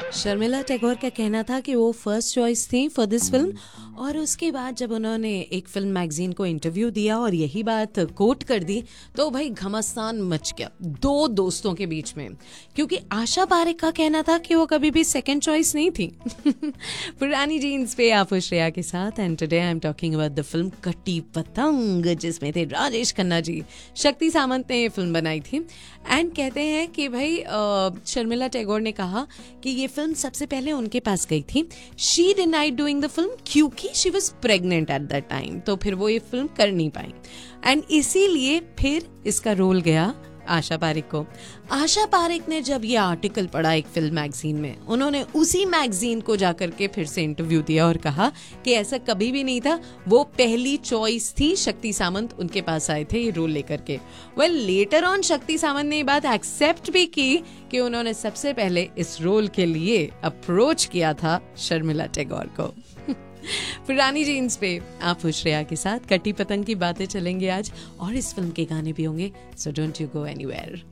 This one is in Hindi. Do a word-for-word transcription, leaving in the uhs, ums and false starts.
शर्मिला टैगोर का कहना था कि वो फर्स्ट चॉइस थी फॉर दिस फिल्म, और उसके बाद जब उन्होंने एक फिल्म मैगजीन को इंटरव्यू दिया और यही बात कोट कर दी तो भाई घमासान मच गया दो दोस्तों के बीच में, क्योंकि आशा पारेख का कहना था कि वो कभी भी सेकंड चॉइस नहीं थी। पुरानी जीन्स पे आप श्रेया के साथ, and today I am talking about the film कटी पतंग, जिसमें थे राजेश खन्ना जी। शक्ति सामंत ने ये फिल्म बनाई थी। एंड कहते हैं कि भाई शर्मिला टैगोर ने कहा कि ये फिल्म सबसे पहले उनके पास गई थी। She denied doing the film क्योंकि she was pregnant at that time, तो फिर वो ये फिल्म कर नहीं पाई, एंड इसीलिए फिर इसका रोल गया आशा पारेख को। आशा पारेख ने जब ये आर्टिकल पढ़ा एक फिल्म मैगजीन में, उन्होंने उसी मैगजीन को जाकर के फिर से इंटरव्यू दिया और कहा कि ऐसा कभी भी नहीं था, वो पहली चॉइस थी। शक्ति सामंत उनके पास आए थे ये रोल लेकर के। वेल लेटर ऑन शक्ति सामंत ने ये बात एक्सेप्ट भी की कि उन्होंने सबसे पहले इस रोल के लिए अप्रोच किया था शर्मिला टैगोर को। पुरानी जीन्स पे आप श्रेया के साथ कटी पतंग की बातें चलेंगे आज, और इस फिल्म के गाने भी होंगे, so don't you go anywhere.